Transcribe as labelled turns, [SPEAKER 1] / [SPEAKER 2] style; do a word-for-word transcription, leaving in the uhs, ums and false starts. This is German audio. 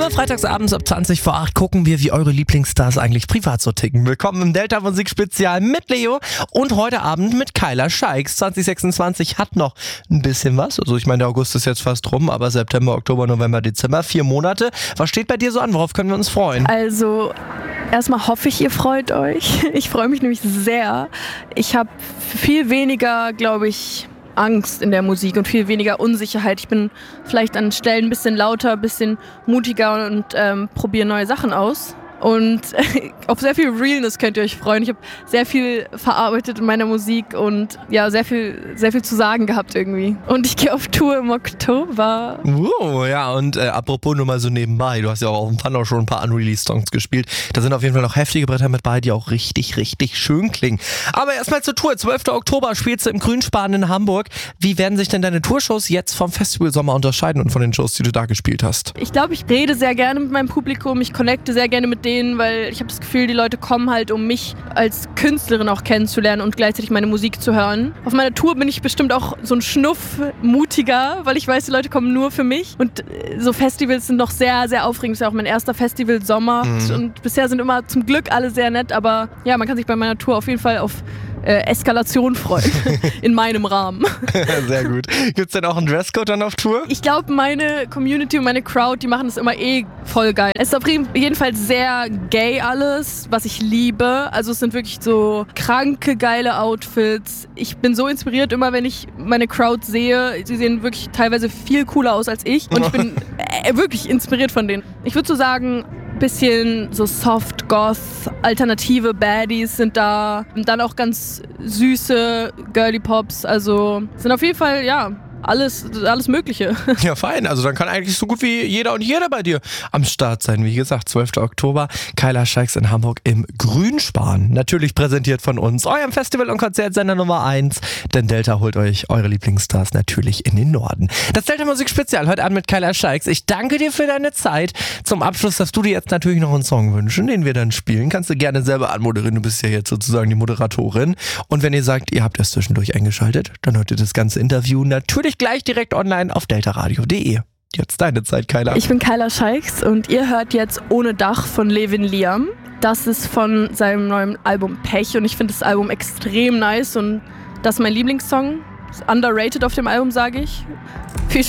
[SPEAKER 1] Immer freitagsabends ab zwanzig vor acht gucken wir, wie eure Lieblingsstars eigentlich privat so ticken. Willkommen im Delta Musik Spezial mit Leo und heute Abend mit Kyla Scheiks. zwanzig sechsundzwanzig hat noch ein bisschen was. Also ich meine, der August ist jetzt fast rum, aber September, Oktober, November, Dezember, vier Monate. Was steht bei dir so an? Worauf können wir uns freuen?
[SPEAKER 2] Also erstmal hoffe ich, ihr freut euch. Ich freue mich nämlich sehr. Ich habe viel weniger, glaube ich, Angst in der Musik und viel weniger Unsicherheit. Ich bin vielleicht an Stellen ein bisschen lauter, ein bisschen mutiger und ähm, probiere neue Sachen aus. Und auf sehr viel Realness könnt ihr euch freuen. Ich habe sehr viel verarbeitet in meiner Musik und ja, sehr viel, sehr viel zu sagen gehabt irgendwie. Und ich gehe auf Tour im Oktober.
[SPEAKER 1] Uh, ja, und äh, apropos nur mal so nebenbei, du hast ja auch auf dem Panda schon ein paar Unreleased-Songs gespielt. Da sind auf jeden Fall noch heftige Bretter mit bei, die auch richtig, richtig schön klingen. Aber erstmal zur Tour. zwölften Oktober spielst du im Grünspan in Hamburg. Wie werden sich denn deine Tourshows jetzt vom Festival Sommer unterscheiden und von den Shows, die du da gespielt hast?
[SPEAKER 2] Ich glaube, ich rede sehr gerne mit meinem Publikum. Ich connecte sehr gerne mit denen, weil ich habe das Gefühl, die Leute kommen halt, um mich als Künstlerin auch kennenzulernen und gleichzeitig meine Musik zu hören. Auf meiner Tour bin ich bestimmt auch so ein Schnuff mutiger, weil ich weiß, die Leute kommen nur für mich. Und so Festivals sind noch sehr, sehr aufregend. Das ist ja auch mein erster Festival Sommer. Mhm. Und bisher sind immer zum Glück alle sehr nett, aber ja, man kann sich bei meiner Tour auf jeden Fall auf äh, Eskalation freuen. In meinem Rahmen.
[SPEAKER 1] Sehr gut. Gibt's denn auch einen Dresscode dann auf Tour?
[SPEAKER 2] Ich glaube, meine Community und meine Crowd, die machen das immer eh voll geil. Es ist auf jeden Fall sehr gay alles, was ich liebe. Also es sind wirklich so kranke, geile Outfits. Ich bin so inspiriert immer, wenn ich meine Crowd sehe. Sie sehen wirklich teilweise viel cooler aus als ich. Und ich bin äh, wirklich inspiriert von denen. Ich würde so sagen, bisschen so soft, goth, alternative Baddies sind da. Und dann auch ganz süße Girly Pops. Also sind auf jeden Fall, ja, Alles, alles Mögliche.
[SPEAKER 1] Ja, fein. Also dann kann eigentlich so gut wie jeder und jeder bei dir am Start sein. Wie gesagt, zwölften Oktober, Kyla Scheiks in Hamburg im Grünspan. Natürlich präsentiert von uns, eurem Festival- und Konzertsender Nummer eins. Denn Delta holt euch eure Lieblingsstars natürlich in den Norden. Das Delta Musik Spezial heute Abend mit Kyla Scheiks. Ich danke dir für deine Zeit. Zum Abschluss darfst du dir jetzt natürlich noch einen Song wünschen, den wir dann spielen. Kannst du gerne selber anmoderieren. Du bist ja jetzt sozusagen die Moderatorin. Und wenn ihr sagt, ihr habt erst zwischendurch eingeschaltet, dann hört ihr das ganze Interview natürlich gleich direkt online auf deltaradio punkt de. Jetzt deine Zeit, Kyla.
[SPEAKER 2] Ich bin Kyla Scheiks und ihr hört jetzt Ohne Dach von Levin Liam. Das ist von seinem neuen Album Pech und ich finde das Album extrem nice und das ist mein Lieblingssong. Ist underrated auf dem Album, sage ich. Viel Spaß.